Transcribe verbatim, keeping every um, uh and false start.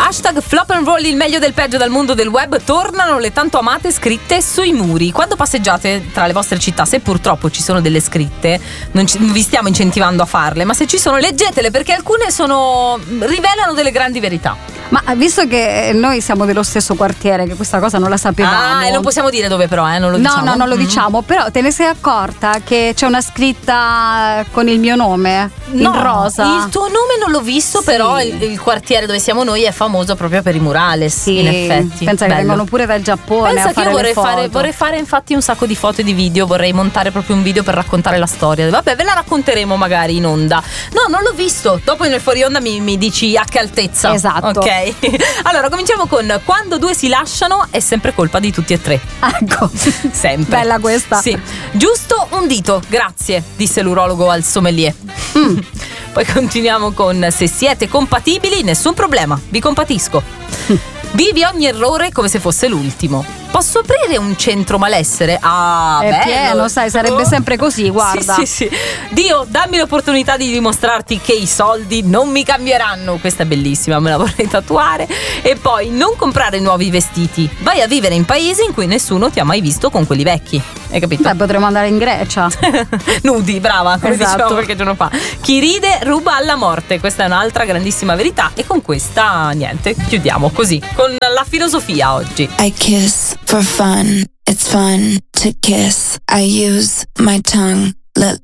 Hashtag flop and roll, il meglio del peggio dal mondo del web. Tornano le tanto amate scritte sui muri. Quando passeggiate tra le vostre città, se purtroppo ci sono delle scritte, non, ci, non vi stiamo incentivando a farle, ma se ci sono, leggetele, perché alcune sono rivelano delle grandi verità. Ma visto che noi siamo dello stesso quartiere, che questa cosa non la sapevamo. Ah, e non possiamo dire dove però, eh, non lo diciamo. No, no, non lo diciamo, però te ne sei accorta che c'è una scritta con il mio nome no, in rosa? Il tuo nome non l'ho visto, sì. Però il, il quartiere dove siamo noi è famoso proprio per i murales, sì, in effetti. Pensa bello. Che vengono pure dal Giappone. Pensa a fare che io vorrei le foto. fare, vorrei fare infatti un sacco di foto e di video, vorrei montare proprio un video per raccontare la storia. Vabbè, ve la racconteremo magari in onda. No, non l'ho visto. Dopo nel fuori onda mi, mi dici a che altezza. Esatto. Ok. Allora cominciamo con: quando due si lasciano è sempre colpa di tutti e tre. Ecco. Sempre. Bella questa. Sì. Giusto un dito, grazie, disse l'urologo al sommelier. Mm. Poi continuiamo con: se siete compatibili, nessun problema, vi compatisco. Vivi ogni errore come se fosse l'ultimo. Posso aprire un centro malessere? Ah, è bello. pieno, sai, sarebbe sempre così, guarda. Sì, sì, sì. Dio, dammi l'opportunità di dimostrarti che i soldi non mi cambieranno. Questa è bellissima, me la vorrei tatuare. E poi, non comprare nuovi vestiti. Vai a vivere in paesi in cui nessuno ti ha mai visto con quelli vecchi. Hai capito? Beh, potremmo andare in Grecia. Nudi, brava, come esatto. dicevamo qualche giorno fa. Chi ride ruba alla morte. Questa è un'altra grandissima verità. E con questa, niente, chiudiamo così, con la filosofia oggi. I kiss for fun. It's fun to kiss. I use my tongue. Let